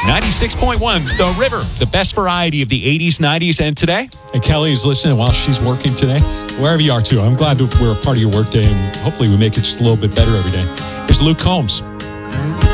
96.1, The River, the best variety of the 80s, 90s, and today. And Kelly's listening while she's working today. Wherever you are, too. I'm glad that we're a part of your workday, and hopefully we make it just a little bit better every day. Here's Luke Combs.